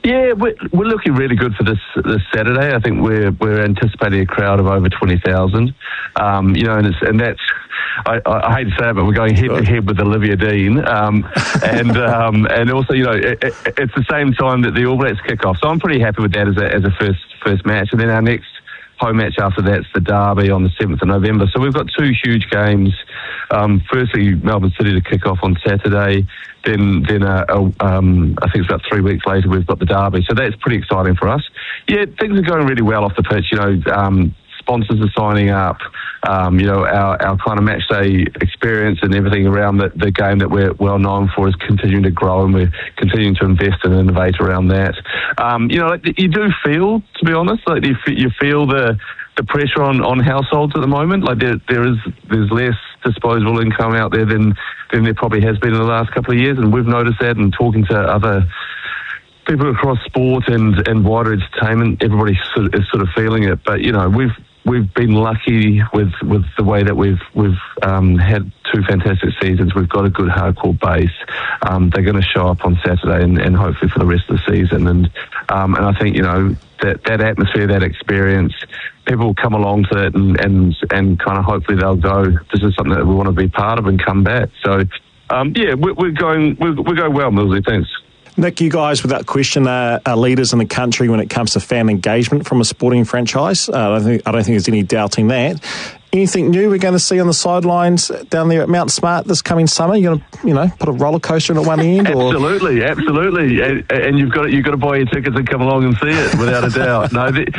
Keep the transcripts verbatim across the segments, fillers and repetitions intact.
Yeah, we're, we're looking really good for this this Saturday. I think we're we're anticipating a crowd of over twenty thousand. Um, you know, and it's and that's. I, I hate to say it, but we're going head to head with Olivia Dean, um, and um, and also, you know, it, it, it's the same time that the All Blacks kick off. So I'm pretty happy with that as a as a first first match, and then our next home match after that's the Derby on the seventh of November. So we've got two huge games. Um, firstly, Melbourne City to kick off on Saturday. Then, then uh, uh, um, I think it's about three weeks later, we've got the Derby. So that's pretty exciting for us. Yeah, things are going really well off the pitch. You know, um, sponsors are signing up. Um, you know, our, our kind of match day experience and everything around the, the game that we're well known for is continuing to grow, and we're continuing to invest and innovate around that. Um, you know, like, you do feel, to be honest, like you, you feel the the pressure on, on households at the moment. Like there there is there's less disposable income out there than than there probably has been in the last couple of years, and we've noticed that. And talking to other people across sport and, and wider entertainment, everybody sort of, is sort of feeling it. But you know, we've we've been lucky with, with the way that we've we've um, had two fantastic seasons. We've got a good hardcore base. Um, they're going to show up on Saturday and, and hopefully for the rest of the season. And um, and I think, you know, that that atmosphere, that experience, people will come along to it and, and and kind of hopefully they'll go, this is something that we want to be part of and come back. So um, yeah, we're, we're going we're, we're going well, Millsy. Thanks. Nick, you guys, without question, are, are leaders in the country when it comes to fan engagement from a sporting franchise. Uh, I don't think I don't think there's any doubting that. Anything new we're going to see on the sidelines down there at Mount Smart this coming summer? You're going to, you know, put a roller coaster in at one end? Or? Absolutely, absolutely. And, and you've got to, you've got to buy your tickets and come along and see it, without a doubt. No, the,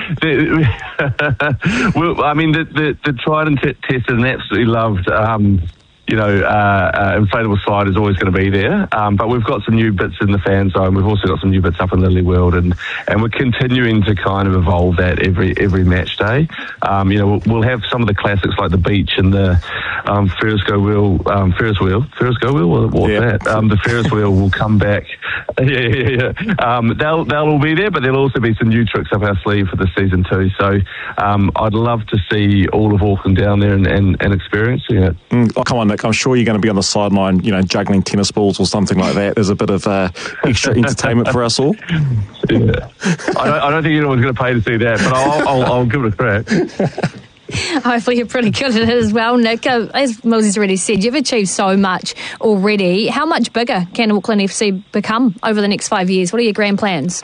the, well, I mean, the, the, the tried and t- tested and absolutely loved. Um, You know, uh, uh, inflatable slide is always going to be there, um, but we've got some new bits in the fan zone. We've also got some new bits up in Lily World, and, and we're continuing to kind of evolve that every every match day. Um, you know, we'll, we'll have some of the classics like the beach and the um, Ferris go wheel, um, Ferris wheel, Ferris go wheel. What, what's yeah. that? Um, the Ferris wheel will come back. yeah, yeah, yeah. Um, they'll they'll all be there, but there'll also be some new tricks up our sleeve for the season too. So um, I'd love to see all of Auckland down there and, and, and experiencing it. Mm, oh, come on, Nick. I'm sure you're going to be on the sideline, you know, juggling tennis balls or something like that. There's a bit of uh, extra entertainment for us all. Yeah. I don't, I don't think anyone's going to pay to see that, but I'll, I'll, I'll give it a crack. Hopefully you're pretty good at it as well, Nick. Uh, as Moses already said, you've achieved so much already. How much bigger can Auckland F C become over the next five years? What are your grand plans?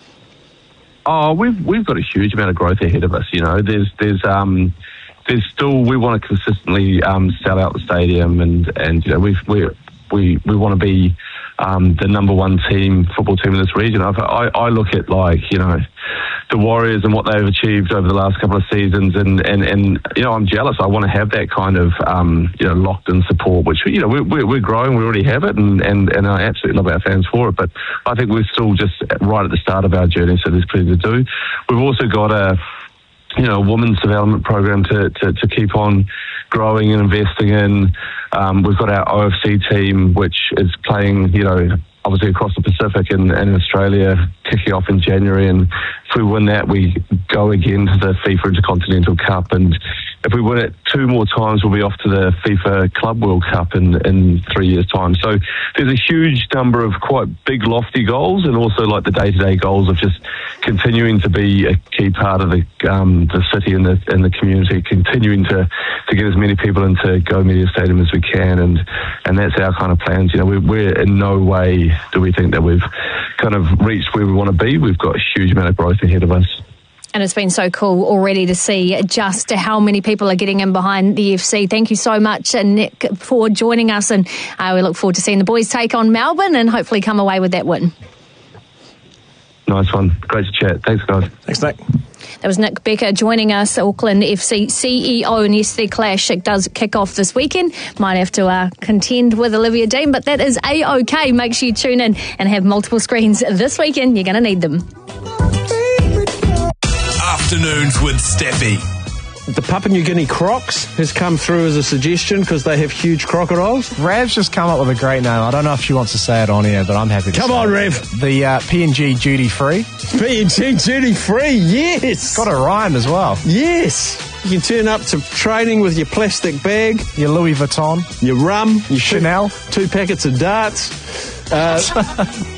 Oh, we've we've got a huge amount of growth ahead of us. You know, there's there's um. There's still, we want to consistently um, sell out the stadium, and, and you know, we've, we we we want to be um, the number one team, football team in this region. I've, I, I look at, like, you know, the Warriors and what they've achieved over the last couple of seasons, and, and, and you know, I'm jealous. I want to have that kind of, um, you know, locked-in support, which, you know, we're, we're growing, we already have it, and, and, and I absolutely love our fans for it, but I think we're still just right at the start of our journey, so there's plenty to do. We've also got a you know, women's development program to, to, to keep on growing and investing in. Um, we've got our O F C team, which is playing, you know, obviously across the Pacific and, and in Australia, kicking off in January. And if we win that, we go again to the FIFA Intercontinental Cup. And if we win it two more times, we'll be off to the FIFA Club World Cup in, in three years' time. So there's a huge number of quite big, lofty goals, and also like the day-to-day goals of just continuing to be a key part of the um, the city and the and the community, continuing to, to get as many people into Go Media Stadium as we can, and and that's our kind of plans. You know, we, we're in no way do we think that we've kind of reached where we want to be. We've got a huge amount of growth ahead of us. And it's been so cool already to see just how many people are getting in behind the F C. Thank you so much, Nick, for joining us. And uh, we look forward to seeing the boys take on Melbourne and hopefully come away with that win. Nice one. Great to chat. Thanks, guys. Thanks, Nick. That was Nick Becker joining us, Auckland F C C E O, and yes, their clash it does kick off this weekend. Might have to uh, contend with Olivia Dean, but that is A-OK. Make sure you tune in and have multiple screens this weekend. You're going to need them. Afternoons with Steffi. The Papua New Guinea Crocs has come through as a suggestion because they have huge crocodiles. Rev's just come up with a great name. I don't know if she wants to say it on air, but I'm happy to Come say on, it. Rev. The uh, P and G Duty Free. P and G Duty Free, yes. Got a rhyme as well. Yes. You can turn up to training with your plastic bag, your Louis Vuitton, your rum, your Chanel, two, two packets of darts. Uh,